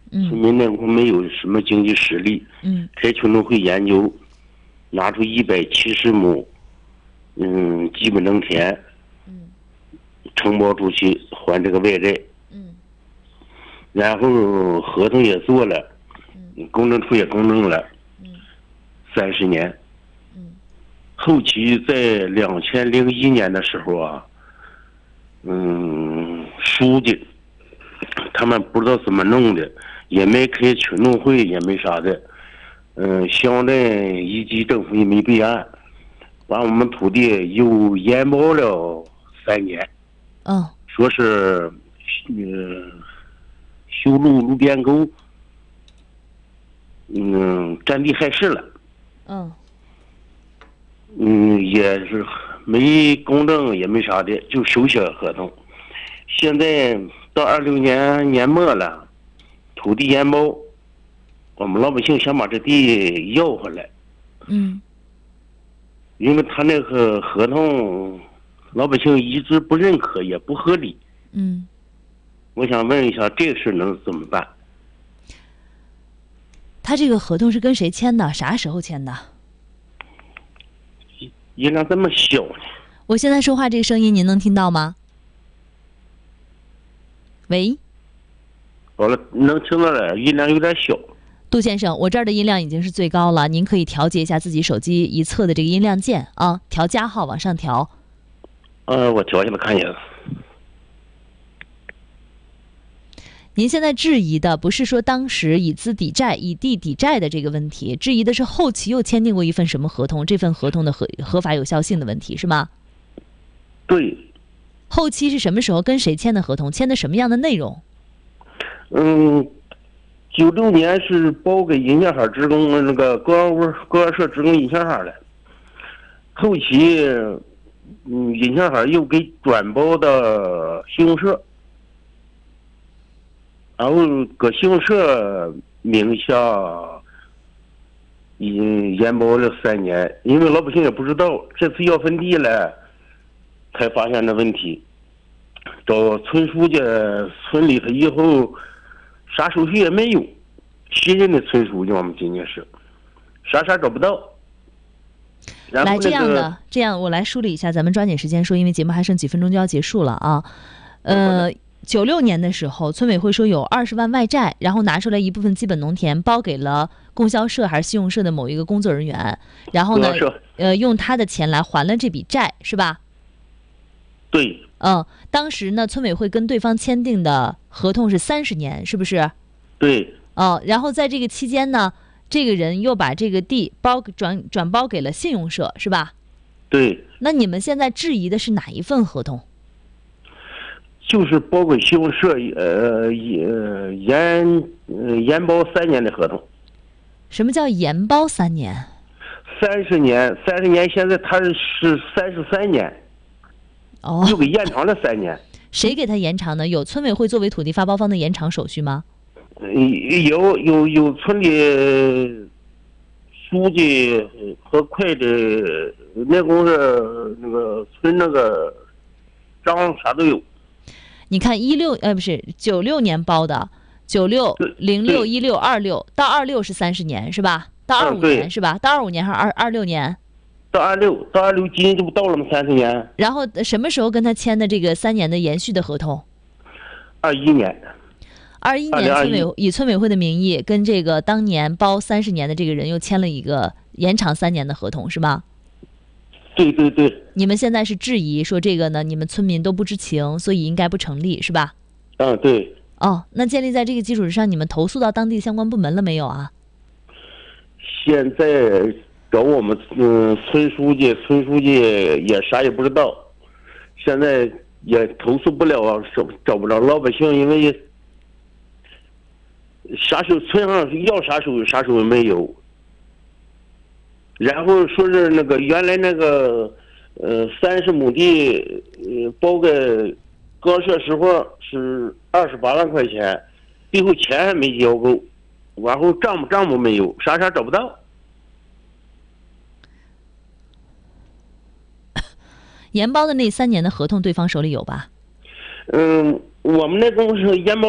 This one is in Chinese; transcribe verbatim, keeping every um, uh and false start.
嗯， 村民呢我没有什么经济实力， 嗯开群众会研究，拿出一百七十亩，嗯，基本农田， 嗯承包出去还这个外债， 嗯然后合同也做了， 嗯公证处也公证了， 嗯三十年。 嗯后期在两千零一年的时候啊，嗯，书记他们不知道怎么弄的，也没开群众会，也没啥的，嗯，乡镇一级政府也没备案，把我们土地又延包了三年， 嗯说是，呃，修路路边沟，嗯，占地害事了。 嗯嗯，也是没公证，也没啥的，就手写合同。现在到二六年年末了，土地延包，我们老百姓想把这地要回来， 嗯因为他那个合同，老百姓一直不认可，也不合理。 嗯， 我想问一下，这个事能怎么办？ 他这个合同是跟谁签的？啥时候签的？ 音量这么小呢？ 我现在说话这个声音您能听到吗？喂， 好了，能听到了，音量有点小。 杜先生，我这儿的音量已经是最高了，您可以调节一下自己手机一侧的这个音量键啊，调加号往上调。 呃，我调下来看一眼。 您现在质疑的不是说当时以资抵债、以地抵债的这个问题，质疑的是后期又签订过一份什么合同，这份合同的合合法有效性的问题，是吗？ 对。 后期是什么时候跟谁签的合同，签的什么样的内容？ 嗯，九六年是包给银线海职工那个公安屋公安社职工银线海的，后期，嗯，银线海又给转包到信用社，然后搁信用社名下，已经延包了三年，因为老百姓也不知道，这次要分地了，才发现的问题。找村书记，村里头以后啥手续也没有，新任的村书记我们今年是啥啥找不到。然后、那个、 来这样的，这样我来梳理一下，咱们抓紧时间说，因为节目还剩几分钟就要结束了啊。呃，九六年的时候，村委会说有二十万外债，然后拿出来一部分基本农田包给了供销社还是信用社的某一个工作人员，然后呢，呃，用他的钱来还了这笔债，是吧？ 对。 嗯，当时呢，村委会跟对方签订的合同是三十年，是不是？ 对。 哦，然后在这个期间呢，这个人又把这个地包转转包给了信用社，是吧？ 对。 那你们现在质疑的是哪一份合同？ 就是包给信用社，呃，延呃延包三年的合同。 什么叫延包三年？ 三十年，三十年，现在他是三十三年。 哦， 又给延长了三年。 谁给他延长呢？有村委会作为土地发包方的延长手续吗？ 有有有村里书记和会计，那公是那个村那个章啥都有。 你看一六呃不是九六年包的，九六零六一六二六到二六是三十年是吧？到二五年、嗯、是吧？到二五年还是二二六年？ 到二六，到二六，今年这不到了吗？三十年。 然后什么时候跟他签的这个三年的延续的合同？ 二一年。 二一年，村委以村委会的名义跟这个当年包三十年的这个人又签了一个延长三年的合同，是吗？ 对对对。 你们现在是质疑说这个呢，你们村民都不知情，所以应该不成立，是吧？ 嗯，对。 哦，那建立在这个基础之上，你们投诉到当地相关部门了没有啊？ 现在。找我们嗯村书记，村书记也啥也不知道，现在也投诉不了啊，找找不着老百姓，因为啥手村上要啥手啥手没有，然后说是那个原来那个呃三十亩地呃包给公社时候是二十八万块钱，最后钱还没交够，然后账目账目没有，啥啥找不到。 延包的那三年的合同，对方手里有吧？ 嗯，我们那公司延包